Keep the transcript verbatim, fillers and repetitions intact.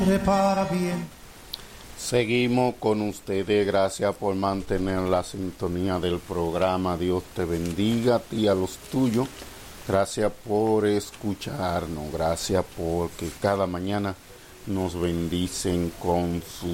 para bien. Seguimos con ustedes, gracias por mantener la sintonía del programa. Dios te bendiga a ti y a los tuyos. Gracias por escucharnos, gracias porque cada mañana nos bendicen con su